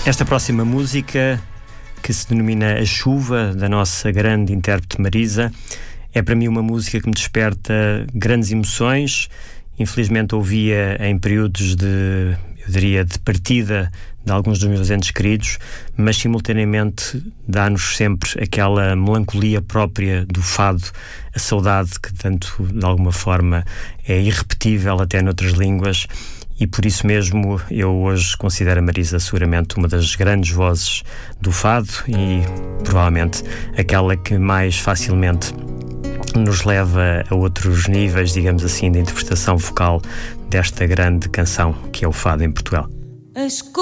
Esta próxima música, que se denomina A Chuva, da nossa grande intérprete Marisa, é para mim uma música que me desperta grandes emoções. Infelizmente ouvia em períodos de, eu diria, de partida de alguns dos meus entes queridos, mas simultaneamente dá-nos sempre aquela melancolia própria do fado, a saudade que tanto, de alguma forma, é irrepetível até noutras línguas. E por isso mesmo eu hoje considero a Marisa seguramente uma das grandes vozes do fado e provavelmente aquela que mais facilmente nos leva a outros níveis, digamos assim, de interpretação vocal desta grande canção que é o fado em Portugal.